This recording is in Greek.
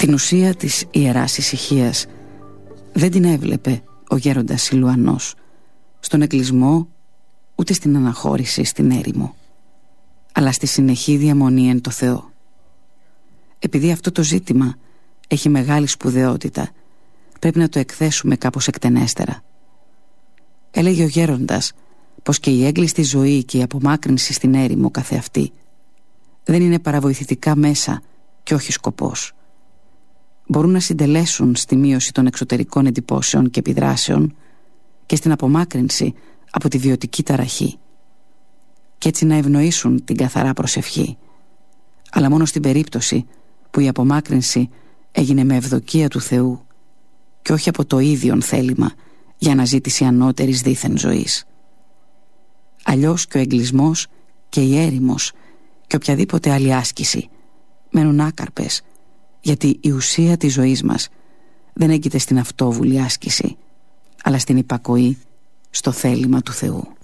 Την ουσία της Ιεράς Ησυχίας δεν την έβλεπε ο γέροντας Σιλουανός στον εγκλισμό, ούτε στην αναχώρηση στην έρημο, αλλά στη συνεχή διαμονή εν το Θεό. Επειδή αυτό το ζήτημα έχει μεγάλη σπουδαιότητα, πρέπει να το εκθέσουμε κάπως εκτενέστερα. Έλεγε ο γέροντας πως και η έγκλειστη ζωή και η απομάκρυνση στην έρημο καθεαυτή δεν είναι παραβοηθητικά μέσα και όχι σκοπός. Μπορούν να συντελέσουν στη μείωση των εξωτερικών εντυπώσεων και επιδράσεων και στην απομάκρυνση από τη βιωτική ταραχή, και έτσι να ευνοήσουν την καθαρά προσευχή, αλλά μόνο στην περίπτωση που η απομάκρυνση έγινε με ευδοκία του Θεού και όχι από το ίδιον θέλημα για αναζήτηση ανώτερης δίθεν ζωής. Αλλιώς και ο εγκλισμός και η έρημος και οποιαδήποτε άλλη άσκηση μένουν άκαρπες, γιατί η ουσία της ζωής μας δεν έγκυται στην αυτόβουλη άσκηση, αλλά στην υπακοή στο θέλημα του Θεού.